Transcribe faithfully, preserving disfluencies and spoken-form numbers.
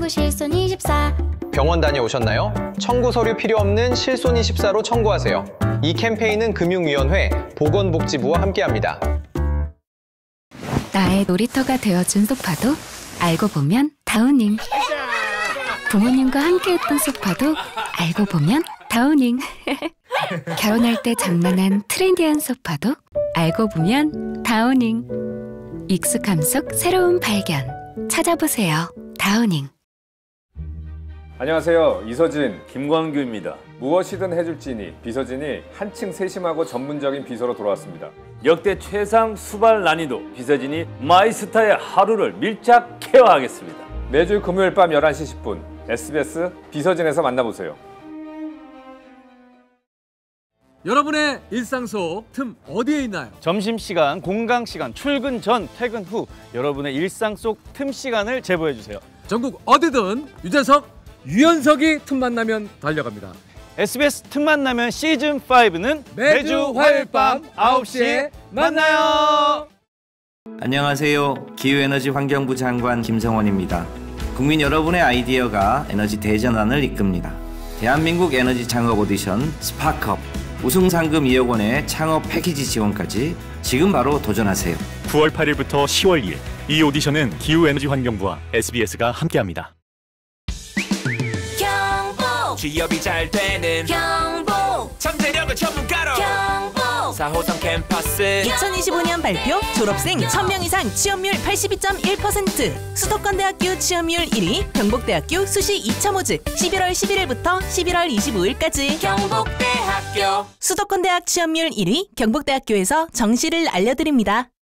청구 실손 이십사. 병원 다녀오셨나요? 청구 서류 필요 없는 실손 이십사로 청구하세요. 이 캠페인은 금융위원회, 보건복지부와 함께합니다. 나의 놀이터가 되어준 소파도 알고 보면 다우닝. 부모님과 함께했던 소파도 알고 보면 다우닝. 결혼할 때 장만한 트렌디한 소파도 알고 보면 다우닝. 익숙함 속 새로운 발견. 찾아보세요. 다우닝. 안녕하세요. 이서진, 김광규입니다. 무엇이든 해줄지니 비서진이 한층 세심하고 전문적인 비서로 돌아왔습니다. 역대 최상 수발 난이도 비서진이 마이스타의 하루를 밀착 케어하겠습니다. 매주 금요일 밤 열한 시 십 분 에스비에스 비서진에서 만나보세요. 여러분의 일상 속 틈 어디에 있나요? 점심시간, 공강시간, 출근 전, 퇴근 후 여러분의 일상 속 틈 시간을 제보해주세요. 전국 어디든 유재석, 유연석이 틈만 나면 달려갑니다. 에스비에스 틈만 나면 시즌 오는 매주 화요일 밤 아홉 시에 만나요. 안녕하세요. 기후에너지 환경부 장관 김성원입니다. 국민 여러분의 아이디어가 에너지 대전환을 이끕니다. 대한민국 에너지 창업 오디션 스파크업, 우승 상금 이억 원의 창업 패키지 지원까지 지금 바로 도전하세요. 구월 팔일부터 시월 이일 이 오디션은 기후에너지 환경부와 에스비에스가 함께합니다. 경북 취업이 잘 되는 경북 잠재력을 전문가로 경북 사 호선 캠퍼스 이천이십오 년 발표 졸업생 천 명 이상 취업률 팔십이 점 일 퍼센트 수도권대학교 취업률 일 위 경북대학교 수시 이 점 오 즉 십일월 십일일부터 십일월 이십오일까지 경북대학교 수도권대학 취업률 일 위 경북대학교에서 정시를 알려드립니다.